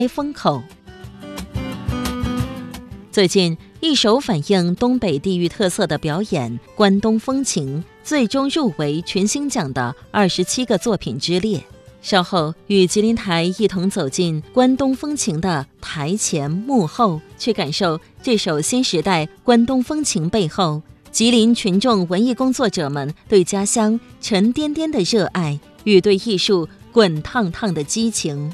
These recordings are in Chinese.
风口。最近，一首反映东北地域特色的表演《关东风情》最终入围群星奖的27个作品之列。稍后与吉林台一同走进关东风情的台前幕后，去感受这首新时代关东风情背后吉林群众文艺工作者们对家乡沉甸甸的热爱与对艺术滚烫烫的激情。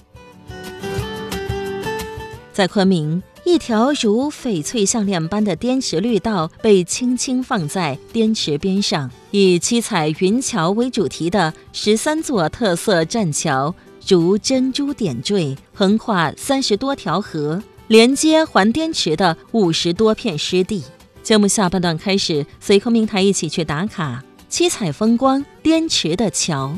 在昆明，一条如翡翠项链般的滇池绿道被轻轻放在滇池边上，以七彩云桥为主题的13座特色栈桥如珍珠点缀，横跨30多条河，连接环滇池的50多片湿地。节目下半段开始，随昆明台一起去打卡七彩风光滇池的桥。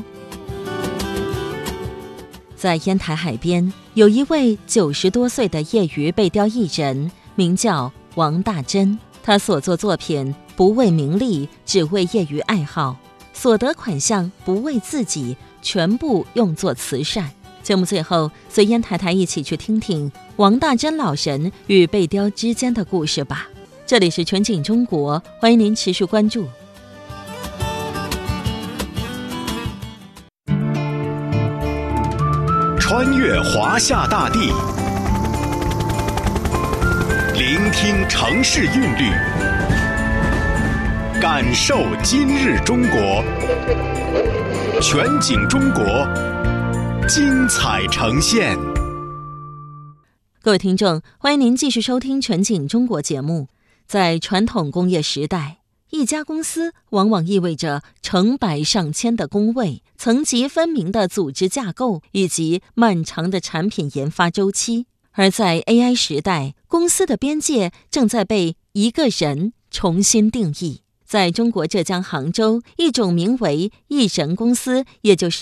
在烟台海边，有一位90多岁的业余背雕艺人，名叫王大珍。他所作作品不为名利，只为业余爱好，所得款项不为自己，全部用作慈善。节目最后，随烟台台一起去听听王大珍老人与背雕之间的故事吧。这里是全景中国，欢迎您持续关注。 穿越华夏大地，聆听城市韵律，感受今日中国。全景中国，精彩呈现。 各位听众，欢迎您继续收听全景中国节目。在传统工业时代，一家公司往往意味着成百上千的工位、层级分明的组织架构以及漫长的产品研发周期。而在 AI 时代，公司的边界正在被一个人重新定义。在中国浙江杭州，一种名为一人公司，也就是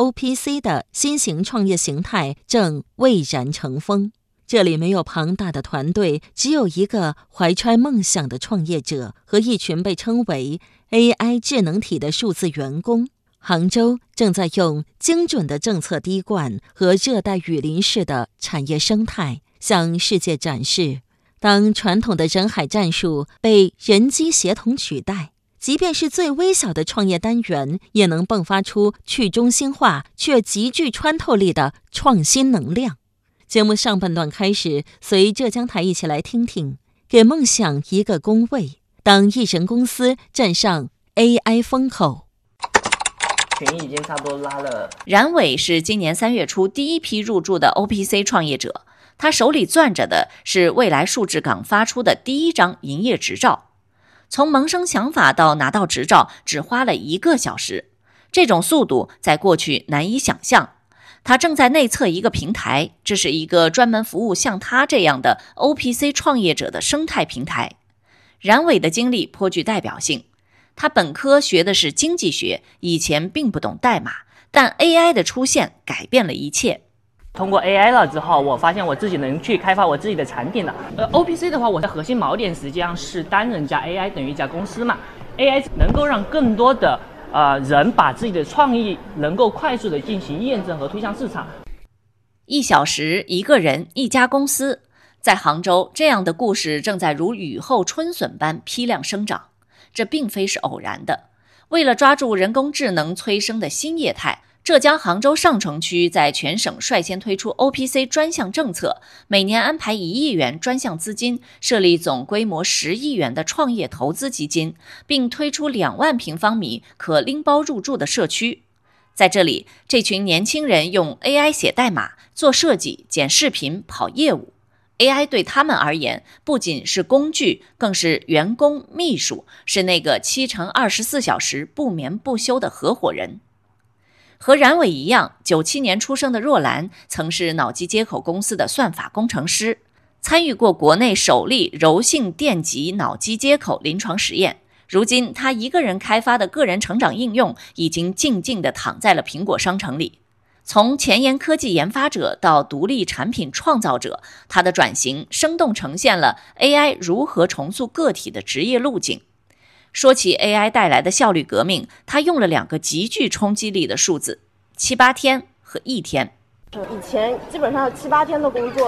OPC 的新型创业形态正蔚然成风。这里没有庞大的团队，只有一个怀揣梦想的创业者和一群被称为 AI 智能体的数字员工。杭州正在用精准的政策滴灌和热带雨林式的产业生态，向世界展示，当传统的人海战术被人机协同取代，即便是最微小的创业单元，也能迸发出去中心化却极具穿透力的创新能量。节目上半段开始，随浙江台一起来听听给梦想一个工位，当一人公司站上 AI 风口。 群已经差不多拉了。 冉伟是今年3月初第一批入驻的 OPC 创业者，他手里攥着的是未来数字港发出的第一张营业执照。从萌生想法到拿到执照只花了1个小时，这种速度在过去难以想象。他正在内测一个平台，这是一个专门服务像他这样的 OPC 创业者的生态平台。冉伟的经历颇具代表性，他本科学的是经济学，以前并不懂代码，但 AI 的出现改变了一切。 通过 AI 了之后，我发现我自己能去开发我自己的产品了。OPC 的话，我的核心锚点实际上是单人加 AI 等于一家公司嘛。AI 能够让更多的人把自己的创意能够快速的进行验证和推向市场。 1小时1个人1家公司，在杭州，这样的故事正在如雨后春笋般批量生长。这并非是偶然的。为了抓住人工智能催生的新业态，浙江杭州上城区在全省率先推出 OPC 专项政策，每年安排1亿元专项资金，设立总规模10亿元的创业投资基金，并推出2万平方米可拎包入住的社区。在这里，这群年轻人用 AI 写代码、做设计、剪视频、跑业务。AI 对他们而言不仅是工具，更是员工、秘书，是那个7×24小时不眠不休的合伙人。和冉伟一样，97年出生的若兰曾是脑机接口公司的算法工程师，参与过国内首例柔性电极脑机接口临床实验。如今他一个人开发的个人成长应用已经静静地躺在了苹果商城里。从前沿科技研发者到独立产品创造者，他的转型生动呈现了 AI 如何重塑个体的职业路径。说起 AI 带来的效率革命，他用了2个极具冲击力的数字：7-8天和1天。 以前基本上7、8天的工作，